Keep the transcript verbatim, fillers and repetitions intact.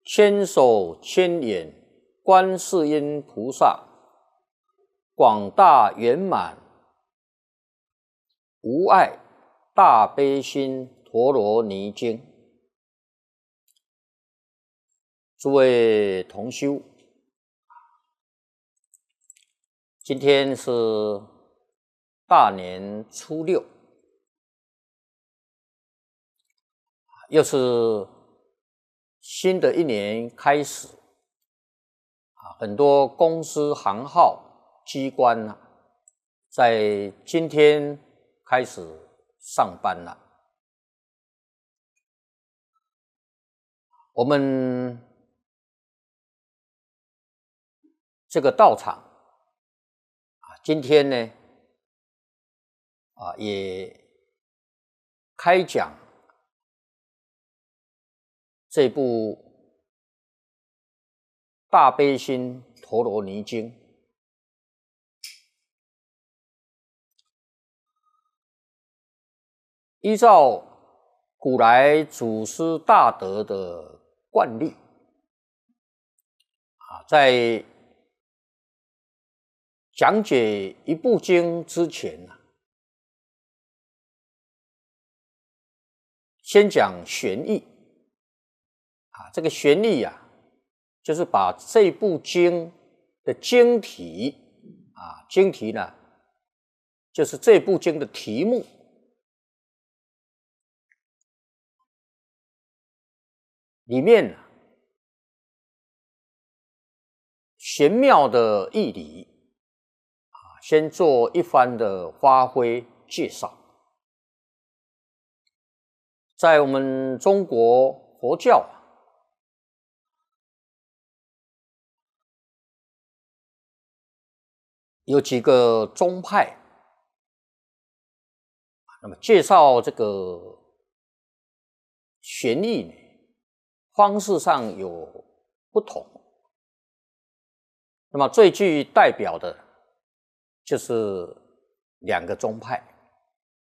千手千眼观世音菩萨，广大圆满无碍大悲心陀罗尼经。诸位同修，今天是大年初六，又是新的一年开始，很多公司行号机关啊，在今天开始上班了。我们这个道场啊，今天呢啊也开讲这部大悲心陀罗尼经。依照古来祖师大德的惯例啊，在讲解一部经之前啊，先讲玄义啊，这个玄义啊，就是把这部经的经题啊，经题呢，就是这部经的题目，里面呢玄妙的义理啊，先做一番的发挥介绍。在我们中国佛教啊，有几个宗派，那么介绍这个玄义呢，方式上有不同。那么最具代表的就是两个宗派。